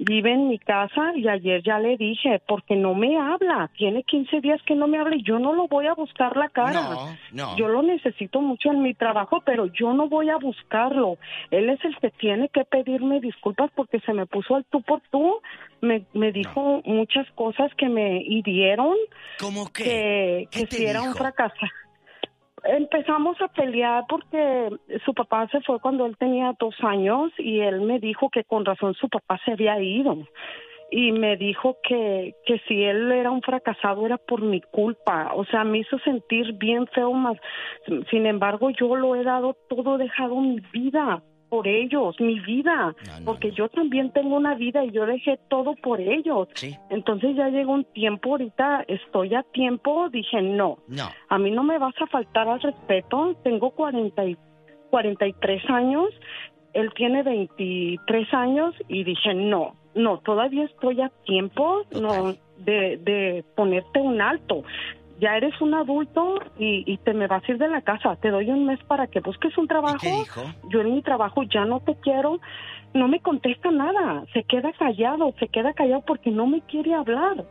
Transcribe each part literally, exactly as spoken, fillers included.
vive en mi casa y ayer ya le dije, porque no me habla, tiene quince días que no me habla y yo no lo voy a buscar la cara. No, no. Yo lo necesito mucho en mi trabajo, pero yo no voy a buscarlo. Él es el que tiene que pedirme disculpas porque se me puso al tú por tú, me, me dijo no. muchas cosas que me hirieron. ¿Cómo qué? Que, ¿Qué que te si era dijo? un fracaso. Empezamos a pelear porque su papá se fue cuando él tenía dos años y él me dijo que con razón su papá se había ido. Y me dijo que, que si él era un fracasado era por mi culpa. O sea, me hizo sentir bien feo más. Sin embargo, yo lo he dado todo, he dejado mi vida por ellos, mi vida, no, no, porque no. yo también tengo una vida y yo dejé todo por ellos. Sí. Entonces ya llegó un tiempo, ahorita estoy a tiempo, dije no, no, a mí no me vas a faltar al respeto, tengo cuarenta y, cuarenta y tres años, él tiene veintitrés años y dije no, no, todavía estoy a tiempo no, de, de ponerte un alto. Ya eres un adulto y, y te me vas a ir de la casa. Te doy un mes para que busques un trabajo. ¿Y qué dijo? Yo en mi trabajo ya no te quiero. No me contesta nada. Se queda callado, se queda callado porque no me quiere hablar.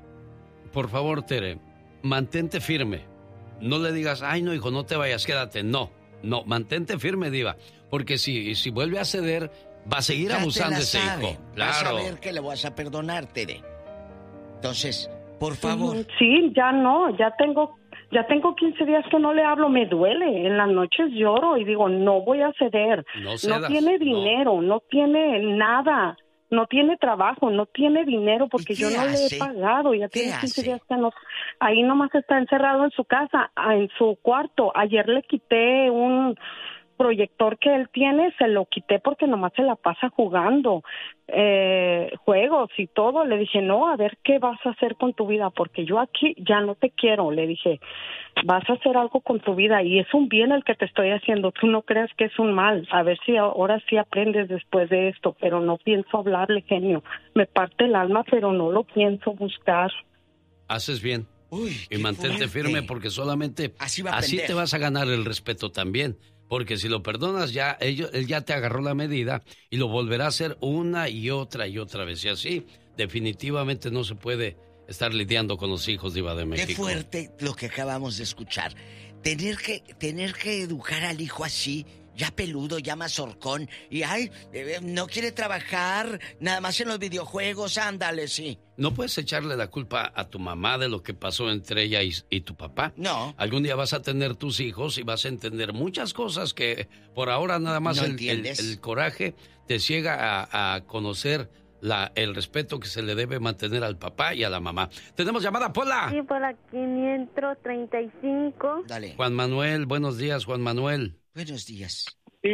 Por favor, Tere, mantente firme. No le digas, ay, no, hijo, no te vayas, quédate. No, no, mantente firme, diva. Porque si, si vuelve a ceder, va a seguir ya abusando de ese sabe. hijo. Claro. Vas a ver que le vas a perdonar, Tere. Entonces... Por favor. Sí, ya no, ya tengo, ya tengo quince días que no le hablo, me duele. En las noches lloro y digo, no voy a ceder. No cedas, no tiene dinero, no. no tiene nada, no tiene trabajo, no tiene dinero porque yo no hace? le he pagado. Ya tiene quince hace? días que no. Ahí nomás está encerrado en su casa, en su cuarto. Ayer le quité un proyector que él tiene, se lo quité porque nomás se la pasa jugando eh, juegos y todo. Le dije, no, a ver qué vas a hacer con tu vida, porque yo aquí ya no te quiero. Le dije, vas a hacer algo con tu vida y es un bien el que te estoy haciendo, tú no creas que es un mal. A ver si ahora sí aprendes después de esto, pero no pienso hablarle, genio. Me parte el alma, pero no lo pienso buscar. Haces bien. Uy, y mantente fuerte. firme porque solamente así, va a así te vas a ganar el respeto también. Porque si lo perdonas ya, ellos, él ya te agarró la medida y lo volverá a hacer una y otra y otra vez. Y así definitivamente no se puede estar lidiando con los hijos, diva de México. Qué fuerte lo que acabamos de escuchar. Tener que, tener que educar al hijo así, ya peludo, ya mazorcón, y ay, eh, no quiere trabajar, nada más en los videojuegos, ándale, sí. No puedes echarle la culpa a tu mamá de lo que pasó entre ella y, y tu papá. No. Algún día vas a tener tus hijos y vas a entender muchas cosas que por ahora nada más no el, el, el coraje te ciega a, a conocer la, el respeto que se le debe mantener al papá y a la mamá. ¿Tenemos llamada, Pola? Sí, por la quinientos treinta y cinco. Dale. Juan Manuel, buenos días, Juan Manuel. Buenos días. Sí,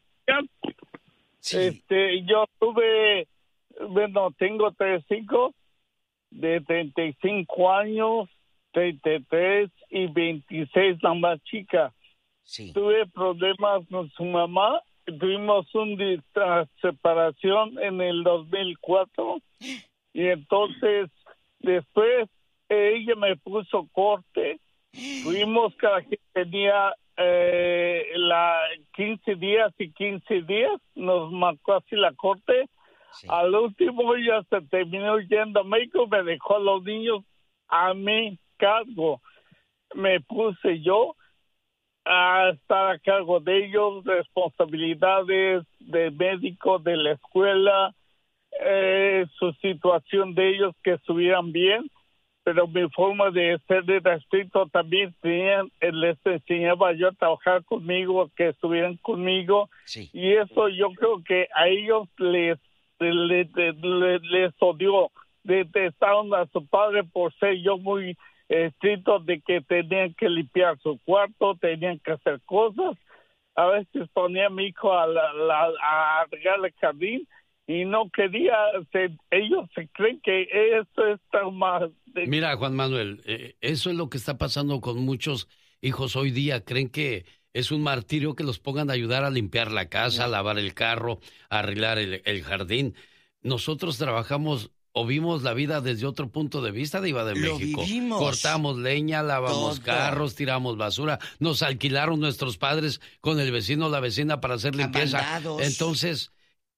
sí. Este, yo tuve, bueno, tengo tres hijos de treinta y cinco años, treinta y tres y veintiséis, la más chica. Sí. Tuve problemas con su mamá, tuvimos una separación en el dos mil cuatro y entonces después ella me puso corte, tuvimos cada quien tenía eh, la quince días y quince días, nos marcó así la corte. Sí. Al último ella se terminó yendo a México, me dejó a los niños a mi cargo. Me puse yo a estar a cargo de ellos, responsabilidades de médico, de la escuela, eh, su situación de ellos, que estuvieran bien, pero mi forma de ser era estricto también. Tenían, les enseñaba yo a trabajar conmigo, que estuvieran conmigo, sí. Y eso yo creo que a ellos les les, les, les, les odió, detestaron a su padre por ser yo muy estricto, de que tenían que limpiar su cuarto, tenían que hacer cosas. A veces ponía a mi hijo a, la, la, a regar el jardín y no quería, se, ellos se creen que eso es trauma. De... Mira, Juan Manuel, eh, eso es lo que está pasando con muchos hijos hoy día. Creen que es un martirio que los pongan a ayudar a limpiar la casa, a lavar el carro, a arreglar el, el jardín. Nosotros trabajamos o vimos la vida desde otro punto de vista, diva de Lo México. Vivimos. Cortamos leña, lavamos Todo. carros, tiramos basura. Nos alquilaron nuestros padres con el vecino o la vecina para hacer limpieza. Amandados. Entonces,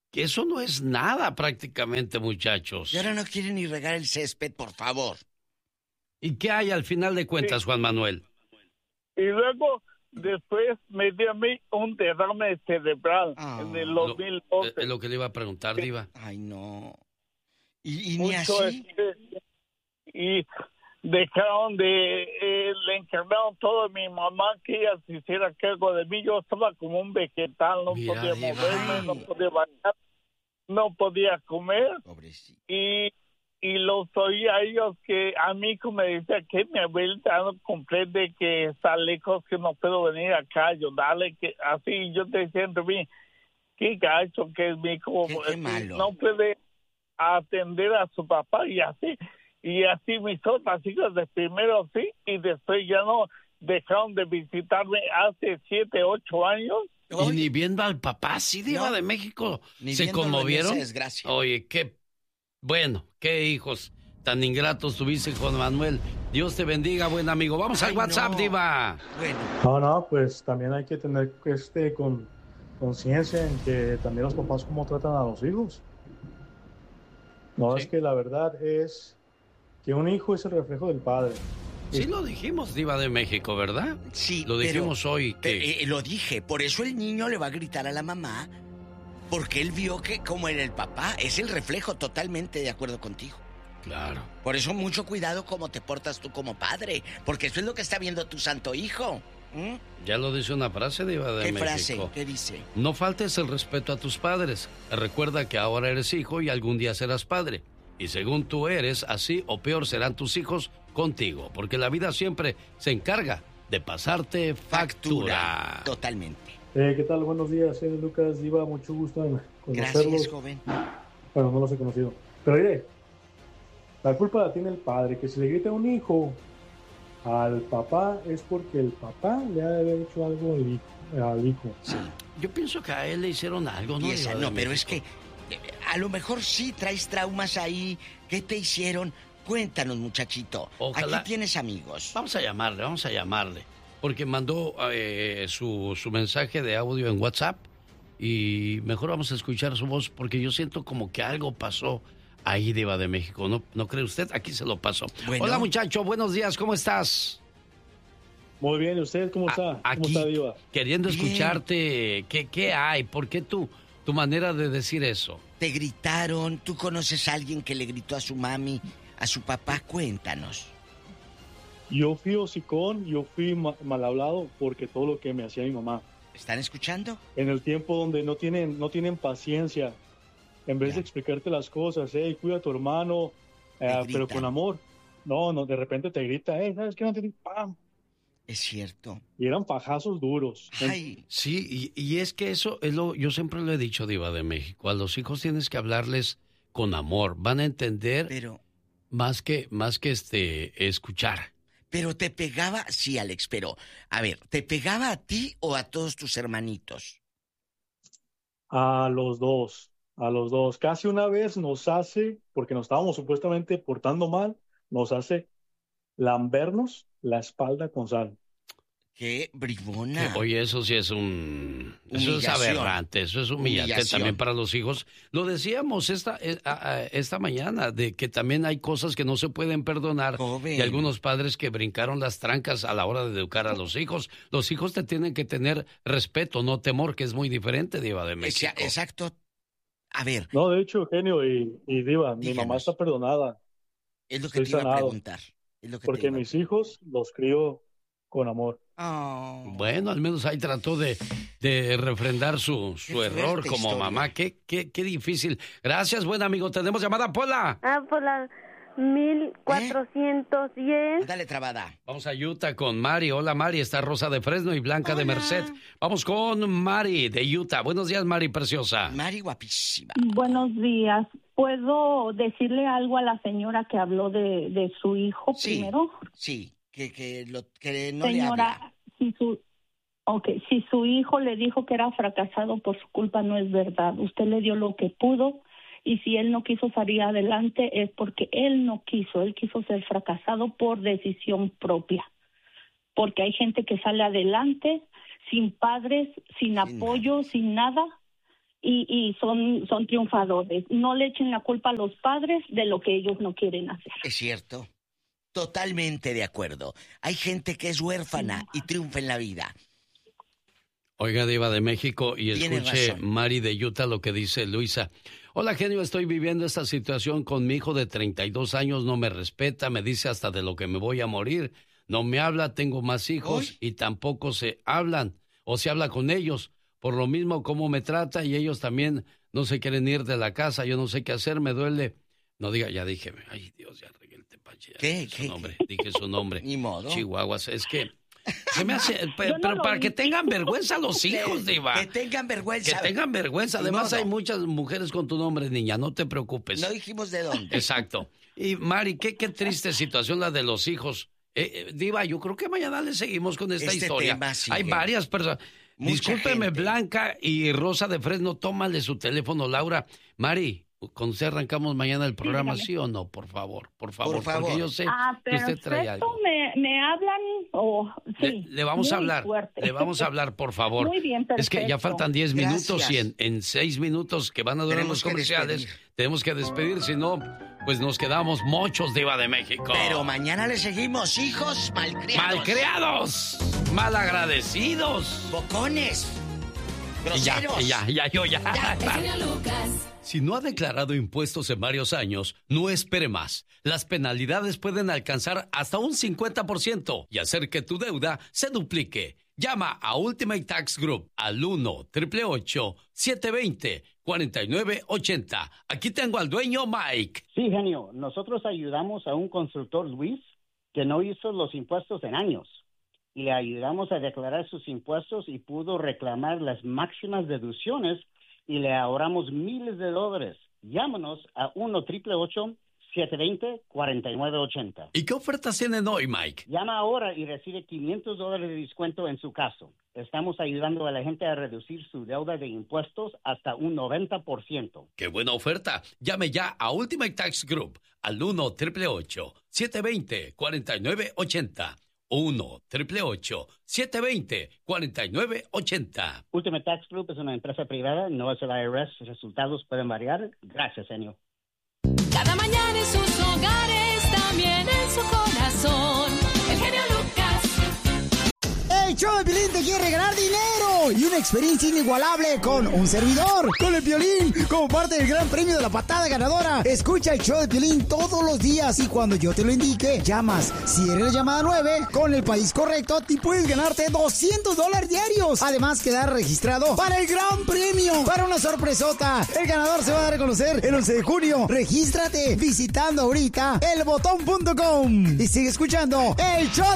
que eso no es nada prácticamente, muchachos. Y ahora no quieren ni regar el césped, por favor. ¿Y qué hay al final de cuentas, Sí. Juan Manuel? Y luego, después me dio a mí un derrame cerebral Ah, en el Lo- dos mil doce. Es lo que le iba a preguntar, Diva. Ay, no. ¿Y, y ni Mucho, así? este, y dejaron de, eh, le encargaron todo a mi mamá que ella se hiciera cargo de mí. Yo estaba como un vegetal, no Mira, podía Diva. moverme, no Ay. podía bañar, no podía comer. Pobrecito. Y, y los oía a ellos que a mí como me decía que mi abuelita no comprende que está lejos, que no puedo venir acá a ayudarle, que así yo te decía entre mí, qué gacho que es mi hijo, Qué- qué malo. no puede atender a su papá y así, y así mis otras hijas de primero sí, y después ya no dejaron de visitarme hace siete, ocho años. Y ni viendo al papá, sí, Diva No. de México. Ni ¿Se viéndolo en conmovieron? esa desgracia. Oye, qué bueno, qué hijos tan ingratos tuviste, Juan Manuel. Dios te bendiga, buen amigo. Vamos Ay, al WhatsApp, no. Diva. Bueno, No, no, pues también hay que tener este con conciencia en que también los papás cómo tratan a los hijos. No, Sí. es que la verdad es que un hijo es el reflejo del padre. Sí lo dijimos, Diva de México, ¿verdad? sí. Lo pero- dijimos hoy que... Eh, eh, lo dije, por eso el niño le va a gritar a la mamá, porque él vio que como era el papá, es el reflejo, totalmente de acuerdo contigo. Claro. Por eso mucho cuidado cómo te portas tú como padre, porque eso es lo que está viendo tu santo hijo. ¿Mm? Ya lo dice una frase, Diva de ¿Qué México. frase? ¿Qué dice? No faltes el respeto a tus padres. Recuerda que ahora eres hijo y algún día serás padre. Y según tú eres, así o peor serán tus hijos contigo. Porque la vida siempre se encarga de pasarte factura. Totalmente. Eh, ¿Qué tal? Buenos días, soy Lucas Diva, mucho gusto en conocerlos. Gracias, joven. Bueno, no los he conocido. Pero mire, la culpa la tiene el padre, que si le grita a un hijo al papá es porque el papá le ha de haber hecho algo al hijo. Al hijo. Sí. Yo pienso que a él le hicieron algo, ¿no? Y esa- Diva de no, pero es que México? eh, a lo mejor sí traes traumas ahí. ¿Qué te hicieron? Cuéntanos, muchachito. Ojalá- Aquí tienes amigos. Vamos a llamarle, vamos a llamarle. Porque mandó eh, su, su mensaje de audio en WhatsApp y mejor vamos a escuchar su voz porque yo siento como que algo pasó ahí, Diva de México. ¿No, no cree usted? Aquí se lo pasó. Bueno. Hola, muchacho, buenos días, ¿cómo estás? Muy bien, ¿y usted cómo está? A- ¿Cómo aquí, está, Diva? queriendo Bien. escucharte, ¿qué, qué hay? ¿Por qué tú, tu manera de decir eso? Te gritaron, tú conoces a alguien que le gritó a su mami, a su papá, cuéntanos. Yo fui hocicón, yo fui ma- mal hablado porque todo lo que me hacía mi mamá. ¿Están escuchando? En el tiempo donde no tienen, no tienen paciencia, en vez Ya. de explicarte las cosas, hey, cuida a tu hermano, eh, Te pero gritan. con amor. No, no, de repente te grita, hey, ¿sabes qué? No te ¡pam! Es cierto. Y eran fajazos duros. Ay, Sí, y, y es que eso es lo, yo siempre lo he dicho, Diva de México, a los hijos tienes que hablarles con amor, van a entender pero, más que, más que este, escuchar. pero te pegaba, sí, Alex, pero, a ver, ¿te pegaba a ti o a todos tus hermanitos? A los dos, a los dos. Casi una vez nos hace, porque nos estábamos supuestamente portando mal, nos hace lambernos la espalda con sal. ¡Qué bribona! Que, oye, eso sí es un... Eso es Humillación. aberrante, eso es humillante Humillación. también para los hijos. Lo decíamos esta, eh, a- a- esta mañana, de que también hay cosas que no se pueden perdonar. Joven. Y algunos padres que brincaron las trancas a la hora de educar a los hijos. Los hijos te tienen que tener respeto, no temor, que es muy diferente, Diva de México. Esa- exacto. A ver, No, de hecho, Eugenio y, y Diva, mi Díganos. mamá está perdonada es lo que estoy te iba a sanado. preguntar. Es lo que te porque iba a- mis hijos los crío con amor. Oh. Bueno, al menos ahí trató de, de refrendar su, su Qué error fuerte como historia. mamá. Qué, qué, qué difícil. Gracias, buen amigo. Tenemos llamada, Pola. Ah, por la mil cuatrocientos diez. Dale trabada. Vamos a Utah con Mari. Hola, Mari. Está Rosa de Fresno y Blanca de Hola. Merced. Vamos con Mari de Utah. Buenos días, Mari preciosa. Mari guapísima. Buenos días. ¿Puedo decirle algo a la señora que habló de, de su hijo Sí. primero? Sí, que, que, lo, que no le habla. Señora, si su, okay, si su hijo le dijo que era fracasado por su culpa, no es verdad. Usted le dio lo que pudo y si él no quiso salir adelante es porque él no quiso. Él quiso ser fracasado por decisión propia. Porque hay gente que sale adelante sin padres, sin, Sin apoyo, nada. sin nada. y, y son, son triunfadores. No le echen la culpa a los padres de lo que ellos no quieren hacer. Es cierto. Totalmente de acuerdo. Hay gente que es huérfana y triunfa en la vida. Oiga, Diva de México, y escuche Mari de Utah lo que dice Luisa. Hola, genio, estoy viviendo esta situación con mi hijo de treinta y dos años, no me respeta, me dice hasta de lo que me voy a morir, no me habla, tengo más hijos ¿Uy? y tampoco se hablan o se habla con ellos. Por lo mismo, cómo me trata y ellos también no se quieren ir de la casa, yo no sé qué hacer, me duele. No diga, ya dije, ay Dios, ya regué el tepache. ¿Qué? Dije ¿Qué? su nombre, dije su nombre. Ni modo. Chihuahuas, es que... Se me hace, pero, pero para que tengan vergüenza los hijos, Diva. Que tengan vergüenza. Que tengan vergüenza. Además hay muchas mujeres con tu nombre, niña, no te preocupes. No dijimos de dónde. Exacto. Y Mari, qué, qué triste situación la de los hijos. Eh, eh, Diva, yo creo que mañana le seguimos con esta este historia. Tema sigue. Hay varias personas. Mucha Discúlpeme, gente. Blanca y Rosa de Fresno, tómale su teléfono, Laura. Mari, con usted arrancamos mañana el programa, ¿sí, ¿sí o no? Por favor, por favor, por favor. Porque yo sé ah, que usted trae algo. Me, me hablan o oh, sí, le, le vamos a hablar, fuerte. le vamos a hablar, por favor. Muy bien, perfecto. Es que ya faltan diez minutos Gracias. y en, en seis minutos que van a durar tenemos los comerciales, despedir. tenemos que despedir, si no, pues nos quedamos mochos, Diva de México. Pero mañana le seguimos, hijos malcriados. Malcriados, malagradecidos. Bocones. Y ya, Groseros. y ya, ya, yo ya. ya. Lucas. Si no ha declarado impuestos en varios años, no espere más. Las penalidades pueden alcanzar hasta un cincuenta por ciento y hacer que tu deuda se duplique. Llama a Ultimate Tax Group al uno, ocho ocho ocho, siete dos cero, cuatro nueve ocho cero. Aquí tengo al dueño Mike. Sí, genio. Nosotros ayudamos a un constructor, Luis, que no hizo los impuestos en años. Y le ayudamos a declarar sus impuestos y pudo reclamar las máximas deducciones y le ahorramos miles de dólares. Llámanos a uno, ocho ocho ocho, siete dos cero, cuatro nueve ocho cero. ¿Y qué ofertas tienen hoy, Mike? Llama ahora y recibe quinientos dólares de descuento en su caso. Estamos ayudando a la gente a reducir su deuda de impuestos hasta un noventa por ciento. ¡Qué buena oferta! Llame ya a Ultimate Tax Group al uno, ocho ocho ocho, siete dos cero, cuatro nueve ocho cero. uno, ocho ocho ocho, siete dos cero, cuatro nueve ocho cero. Ultimate Tax Group es una empresa privada, no es el I R S. Resultados pueden variar. Gracias, señor. Cada mañana en sus hogares, también en su corazón. El genio Lucas. El show de Piolín te quiere regalar dinero y una experiencia inigualable con un servidor, con el Piolín, como parte del gran premio de la patada ganadora. Escucha el show de Piolín todos los días y cuando yo te lo indique, llamas. Si eres la llamada nueve, con el país correcto, te puedes ganarte doscientos dólares diarios. Además, quedar registrado para el gran premio, para una sorpresota. El ganador se va a dar a conocer el once de junio. Regístrate visitando ahorita el botón punto com y sigue escuchando el show